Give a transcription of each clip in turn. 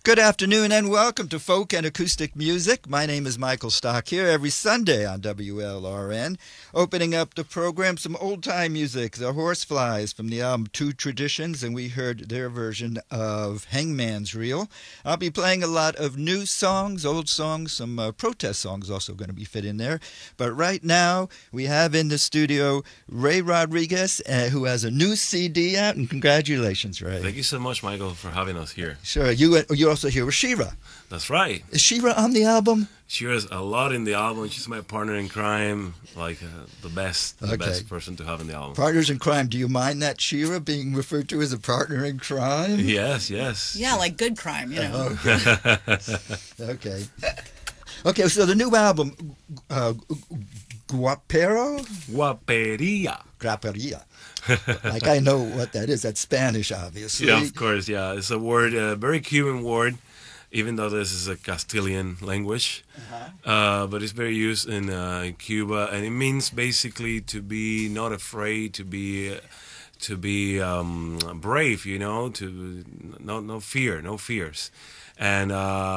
Good afternoon and welcome to Folk and Acoustic Music. My name is Michael Stock here every Sunday on WLRN. Opening up the program, some old-time music, the Horseflies from the album Two Traditions, and we heard their version of Hangman's Reel. I'll be playing a lot of new songs, old songs, some protest songs also going to be fit in there. But right now, we have in the studio Ray Rodriguez, who has a new CD out, and congratulations, Ray. Thank you so much, Michael, for having us here. Sure, you're also here with Shira. That's right. Is Shira on the album? Shira's a lot in the album. She's my partner in crime, like the best person to have in the album. Partners in crime. Do you mind that, Shira, being referred to as a partner in crime? Yes. Yeah, like good crime, you know. Okay. Okay, so the new album, Guaperia. Like I know what that is. That's Spanish, obviously. Yeah, of course, yeah. It's a word, a very Cuban word, even though this is a Castilian language. But it's very used in Cuba, and it means basically to be not afraid, to be brave, you know, to no fears. And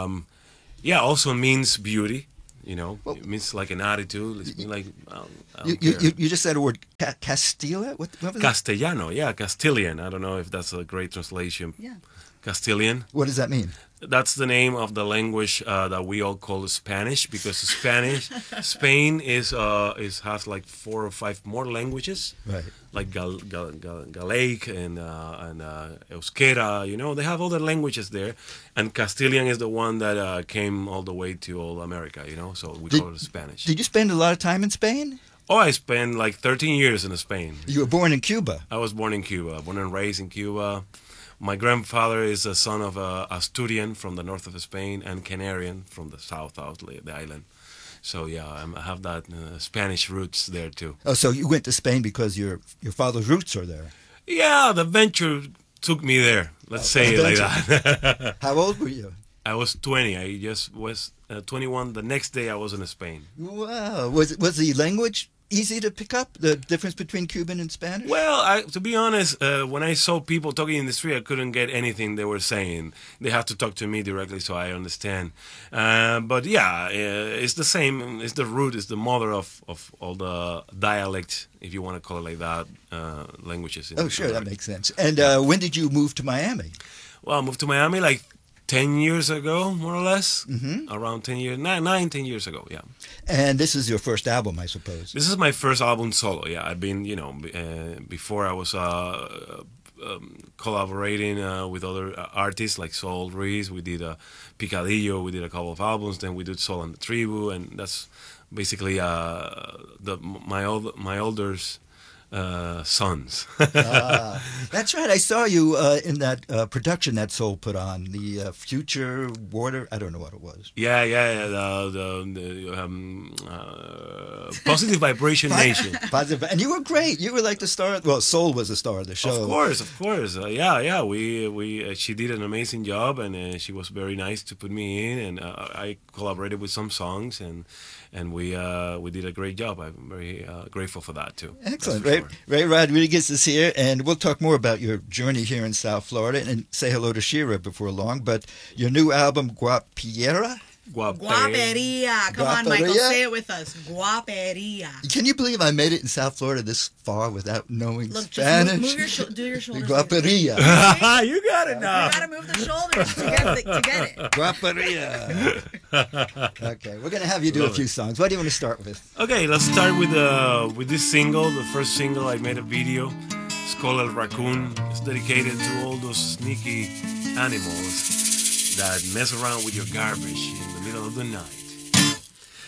also means beauty. You know, it means like an attitude. It means like you just said a word, Castilla. What was it? Castellano, yeah, Castilian. I don't know if that's a great translation. Yeah. Castilian. What does that mean? That's the name of the language that we all call Spanish, because Spain has like 4 or 5 more languages, right? Like Gaelic and Euskera. You know, they have all the languages there, and Castilian is the one that came all the way to all America. You know, so we call it Spanish. Did you spend a lot of time in Spain? Oh, I spent like 13 years in Spain. You were born in Cuba. I was born in Cuba, born and raised in Cuba. My grandfather is a son of Asturian from the north of Spain and Canarian from the south of the island. So yeah, I have that Spanish roots there too. Oh, so you went to Spain because your father's roots are there? Yeah, the venture took me there. Let's say it like that. How old were you? I was 20. I just was 21. The next day I was in Spain. Wow. Was the language easy to pick up, the difference between Cuban and Spanish? Well, to be honest, when I saw people talking in the street, I couldn't get anything they were saying. They had to talk to me directly so I understand. But yeah, it's the same. It's the root, it's the mother of all the dialect, if you want to call it like that, languages. Oh, sure, that makes sense. And when did you move to Miami? Well, I moved to Miami like 10 years ago, more or less. Mm-hmm. Around 10 years, 10 years ago, yeah. And this is your first album, I suppose. This is my first album solo, yeah. I've been, before I was collaborating with other artists like Saul Ruiz. We did Picadillo, we did a couple of albums, then we did Soul and the Tribu, and that's basically my older's sons. That's right. I saw you in that production that Soul put on, the Future Water. I don't know what it was. Yeah. The Positive Vibration Nation. Positive, and you were great. You were like the star. Well, Soul was the star of the show. Of course. Yeah. We she did an amazing job, and she was very nice to put me in, and I collaborated with some songs, and we did a great job. I'm very grateful for that too. Excellent. Ray Rodriguez is here, and we'll talk more about your journey here in South Florida and say hello to Shira before long. But your new album, Guaperia? Guaperia. Come on, Michael, say it with us. Guaperia. Can you believe I made it in South Florida this far without knowing Spanish? Just do your shoulders. Guaperia. You got it now. You got to move the shoulders to get it. Guaperia. Okay, we're going to have you do a few songs. What do you want to start with? Okay, let's start with this single, the first single. I made a video. It's called El Raccoon. It's dedicated to all those sneaky animals that mess around with your garbage in the middle of the night.